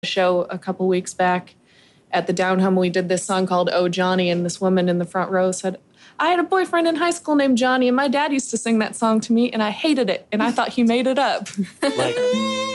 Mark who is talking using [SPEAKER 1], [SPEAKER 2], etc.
[SPEAKER 1] show a couple weeks back at the Down Home. We did this song called Oh Johnny, and this woman in the front row said, I had a boyfriend in high school named Johnny, and my dad used to sing that song to me, and I hated it, and I thought he made it up.
[SPEAKER 2] Like